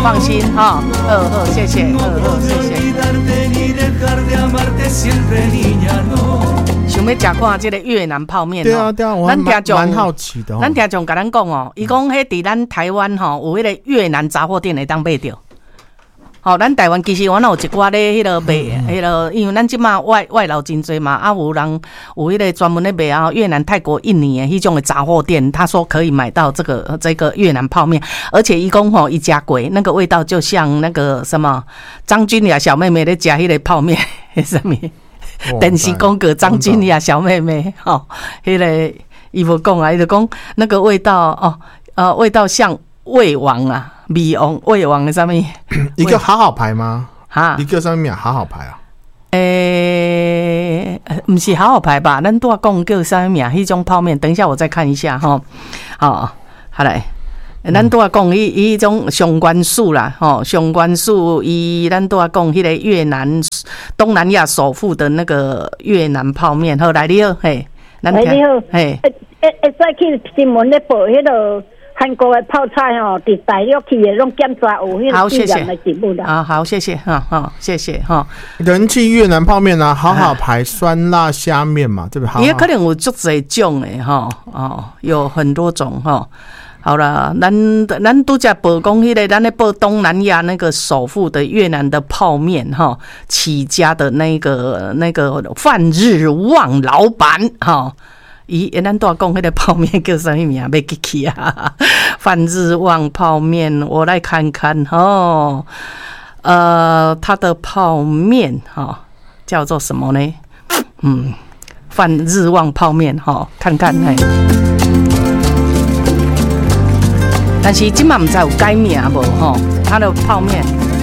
放心哈。谢谢，谢谢。想要吃看这个越南泡面哦？ 对啊，我还蛮好奇的。 咱听众甲咱讲哦，伊讲迄伫咱台湾吼有迄个越南杂货店会当买着。好，咱台湾其实有一寡咧，迄个卖，迄个因为咱即马外劳真多嘛，有人有迄个专门咧卖啊越南、泰国、印尼的迄种的杂货店，他说可以买到这个越南泡面，而且伊讲吼一加贵，那个味道就像那个什么张君雅小妹妹咧食迄个泡面，什么电视广告张君雅小妹妹，迄个伊无讲啊，伊就讲那个味道味道像味王啊。味王的什么？ 一个好牌吗？ 哈， 一个上面好牌啊？ 不是好牌吧？咱都要讲叫什么名？迄种泡面，等一下我再看一下哈。好来，咱都要讲迄种上关素啦，上关素咱都要讲迄个越南东南亚首富的那个越南泡面。好，来你好，嘿， 你好，嘿，再去新闻咧报迄个。韩国的泡菜哦，伫大陆去的拢检查有迄个质量的节目的。 好，谢谢谢谢人气越南泡面啊，好牌酸辣虾面嘛，对不对？ 也可能有足侪种的有很多种好了，咱都在报讲迄个，咱咧报东南亚那个首富的越南的泡面起家的那个范日旺老板咱都要讲迄个泡面叫什么名？要记起啊！范日旺泡面，我来看看它的泡面叫做什么呢？范日旺泡面看看但是今嘛不知有改名无它的泡面。